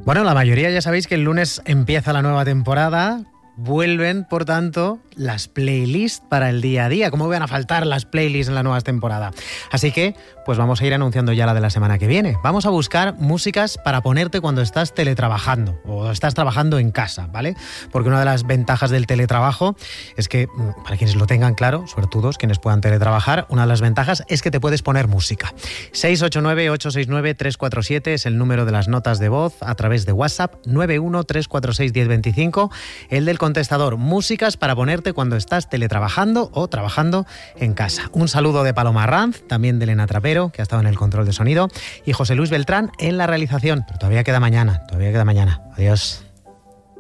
Bueno, la mayoría ya sabéis que el lunes empieza la nueva temporada. Vuelven, por tanto, las playlists para el día a día. ¿Cómo van a faltar las playlists en la nueva temporada? Así que, pues vamos a ir anunciando ya la de la semana que viene. Vamos a buscar músicas para ponerte cuando estás teletrabajando o estás trabajando en casa, ¿vale? Porque una de las ventajas del teletrabajo es que, para quienes lo tengan claro, suertudos, quienes puedan teletrabajar, una de las ventajas es que te puedes poner música. 689-869-347 es el número de las notas de voz a través de WhatsApp, 913461025, el del contestador, músicas para ponerte cuando estás teletrabajando o trabajando en casa. Un saludo de Paloma Arranz, también de Elena Trapero, que ha estado en el control de sonido, y José Luis Beltrán en la realización. Pero todavía queda mañana. Adiós.